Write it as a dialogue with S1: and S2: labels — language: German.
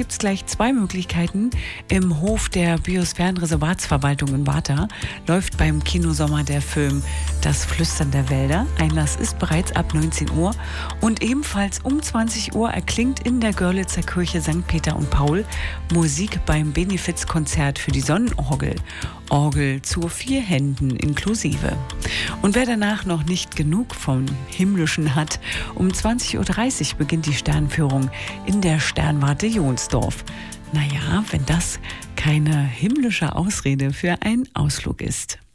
S1: gibt es gleich zwei Möglichkeiten. Im Hof der Biosphärenreservatsverwaltung in Warta läuft beim Kinosommer der Film Das Flüstern der Wälder. Einlass ist bereits ab 19 Uhr. Und ebenfalls um 20 Uhr erklingt in der Görlitzer Kirche St. Peter und Paul Musik beim Benefizkonzert für die Sonnenorgel. Orgel zu 4 Händen inklusive. Und wer danach noch nicht genug vom Himmlischen hat, um 20.30 Uhr beginnt die Sternführung in der Sternwarte Jonsdorf. Naja, wenn das keine himmlische Ausrede für einen Ausflug ist.